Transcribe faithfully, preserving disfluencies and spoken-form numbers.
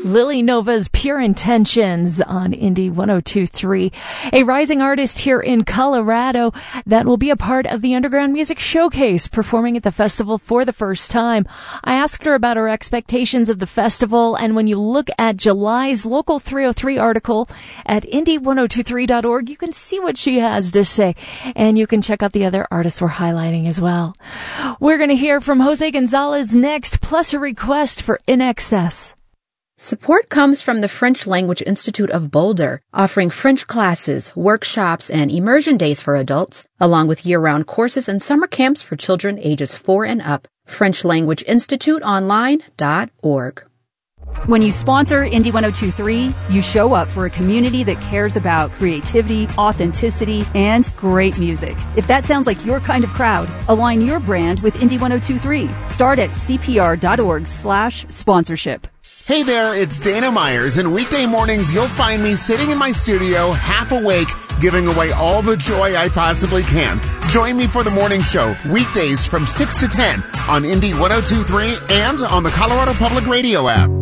Lily Nova's Pure Intentions on Indie one oh two point three. A rising artist here in Colorado that will be a part of the Underground Music Showcase, performing at the festival for the first time. I asked her about her expectations of the festival, and when you look at July's Local three oh three article at indie one oh two three dot org, you can see what she has to say, and you can check out the other artists we're highlighting as well. We're going to hear from Jose Gonzalez next, plus a request for In Excess. Support comes from the French Language Institute of Boulder, offering French classes, workshops, and immersion days for adults, along with year-round courses and summer camps for children ages four and up. French Language Institute Online dot org. When you sponsor Indie one oh two point three, you show up for a community that cares about creativity, authenticity, and great music. If that sounds like your kind of crowd, align your brand with Indie one oh two point three. Start at C P R dot org slash sponsorship. Hey there, it's Dana Myers, and weekday mornings you'll find me sitting in my studio, half awake, giving away all the joy I possibly can. Join me for the morning show, weekdays from six to ten on Indie one oh two point three and on the Colorado Public Radio app.